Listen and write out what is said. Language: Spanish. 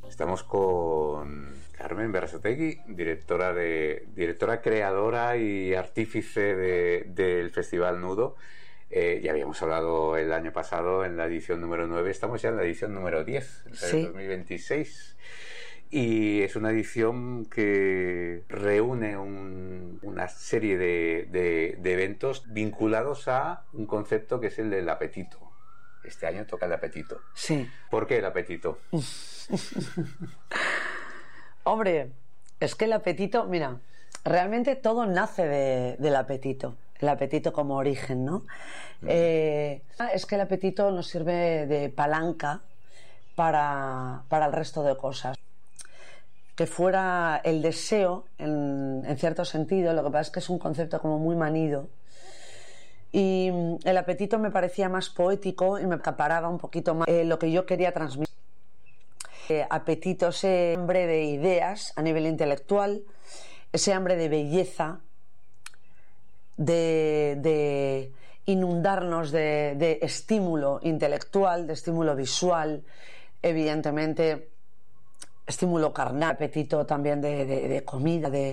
Estamos con Carmen Berasategui, directora creadora y artífice del Festival Nudo. Ya habíamos hablado el año pasado en la edición número 9, estamos ya en la edición número 10, sí. 2026. Y es una edición que reúne una serie de eventos vinculados a un concepto que es el del apetito. Este año toca el apetito. Sí. ¿Por qué el apetito? Hombre, es que el apetito, mira, realmente todo nace del apetito. El apetito como origen, ¿no? Es que el apetito nos sirve de palanca para el resto de cosas. Que fuera el deseo, en cierto sentido, lo que pasa es que es un concepto como muy manido. Y el apetito me parecía más poético y me acaparaba un poquito más lo que yo quería transmitir. Apetito, ese hambre de ideas a nivel intelectual, ese hambre de belleza, de inundarnos de estímulo intelectual, de estímulo visual, evidentemente estímulo carnal, apetito también de comida, de